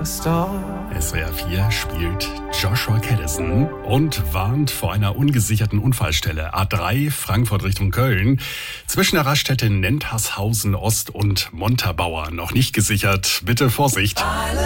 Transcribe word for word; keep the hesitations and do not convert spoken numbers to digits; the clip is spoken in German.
S W R vier spielt Joshua Caddison und warnt vor einer ungesicherten Unfallstelle. A drei Frankfurt Richtung Köln. Zwischen der Raststätte Nentharshausen Ost und Montabaur. Noch nicht gesichert. Bitte Vorsicht.